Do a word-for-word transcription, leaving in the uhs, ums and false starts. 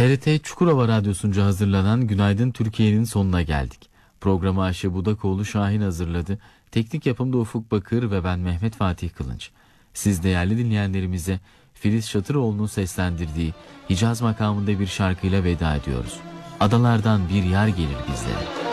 T R T Çukurova Radyosu'nca hazırlanan Günaydın Türkiye'nin sonuna geldik. Programı Ayşe Budakoğlu Şahin hazırladı. Teknik yapımda Ufuk Bakır ve ben Mehmet Fatih Kılınç. Siz değerli dinleyenlerimize Filiz Şatıroğlu'nun seslendirdiği Hicaz makamında bir şarkıyla veda ediyoruz. Adalardan bir yar gelir bizlere.